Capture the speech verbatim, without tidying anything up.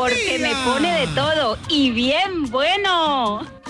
porque me pone de todo y bien bueno.